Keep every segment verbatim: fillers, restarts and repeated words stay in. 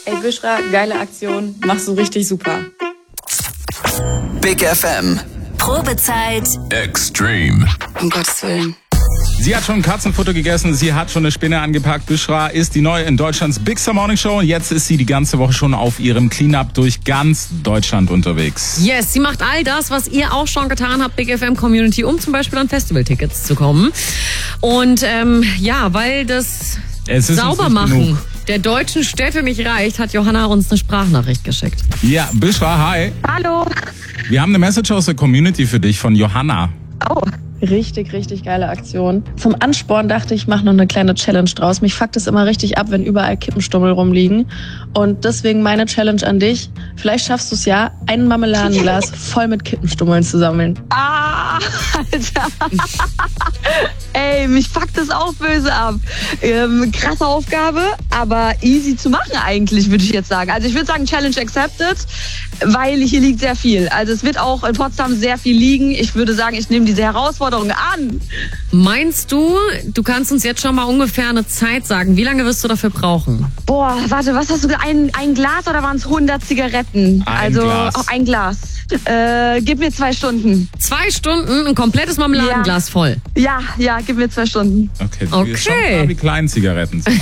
Ey, Büşra, geile Aktion. Machst du richtig super. Big F M. Probezeit. Extreme. Um Gottes Willen. Sie hat schon ein Katzenfutter gegessen, sie hat schon eine Spinne angepackt. Büşra ist die neue in Deutschlands Big Star Morning Show. Und jetzt ist sie die ganze Woche schon auf ihrem Cleanup durch ganz Deutschland unterwegs. Yes, sie macht all das, was ihr auch schon getan habt, Big F M Community, um zum Beispiel an Festivaltickets zu kommen. Und ähm, ja, weil das Saubermachen der deutschen Städte nicht reicht, hat Johanna uns eine Sprachnachricht geschickt. Ja, Büşra, hi. Hallo. Wir haben eine Message aus der Community für dich von Johanna. Oh. Richtig, richtig geile Aktion. Zum Ansporn dachte ich, ich mache noch eine kleine Challenge draus. Mich fuckt es immer richtig ab, wenn überall Kippenstummel rumliegen. Und deswegen meine Challenge an dich. Vielleicht schaffst du es ja, ein Marmeladenglas voll mit Kippenstummeln zu sammeln. Ah, Alter. Ey, mich fuckt das auch böse ab. Ähm, krasse Aufgabe, aber easy zu machen eigentlich, würde ich jetzt sagen. Also ich würde sagen, Challenge accepted, weil hier liegt sehr viel. Also es wird auch in Potsdam sehr viel liegen. Ich würde sagen, ich nehme diese Herausforderung an. Meinst du, du kannst uns jetzt schon mal ungefähr eine Zeit sagen? Wie lange wirst du dafür brauchen? Boah, warte, was hast du gesagt? Ein, ein Glas oder waren es hundert Zigaretten? Ein also Glas. Auch ein Glas. Äh, gib mir zwei Stunden. Zwei Stunden, ein komplettes Marmeladenglas Ja. voll. Ja, ja, gib mir zwei Stunden. Okay, Okay. wir schauen mal, wie kleinen Zigaretten sind.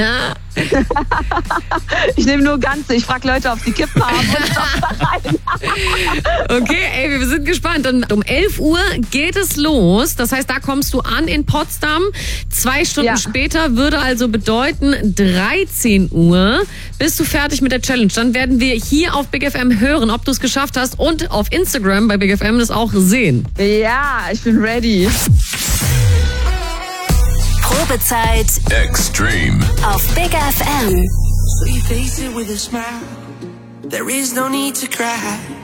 Ich nehme nur ganze. Ich frage Leute, ob sie Kippen haben. Und stopf da rein. Okay, ey, wir sind gespannt. Und um elf Uhr geht es los. Das heißt, da kommst du an in Potsdam. Zwei Stunden Ja. später würde also bedeuten dreizehn Uhr bist du fertig mit der Challenge. Dann werden wir hier auf Big F M hören, ob du es geschafft hast und auf Instagram bei Big F M das auch sehen. Ja, ich bin ready. Probezeit Extreme. auf Big F M. So you face it with a smile. There is no need to cry.